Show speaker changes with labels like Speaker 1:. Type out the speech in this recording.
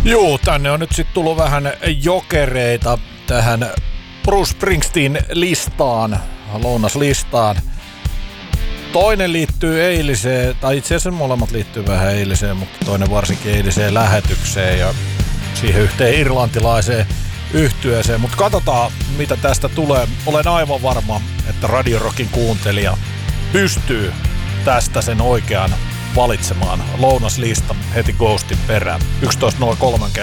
Speaker 1: Juu, tänne on nyt sitten tullut vähän jokereita tähän Bruce Springsteen-listaan, lounaslistaan. Toinen liittyy eiliseen, tai itse asiassa molemmat liittyy vähän eiliseen, mutta toinen varsinkin eiliseen lähetykseen ja siihen yhteen irlantilaiseen yhtyeeseen. Mutta katsotaan, mitä tästä tulee. Olen aivan varma, että Radio Rockin kuuntelija pystyy tästä sen oikean valitsemaan lounaslistan heti Ghostin perään. 11.03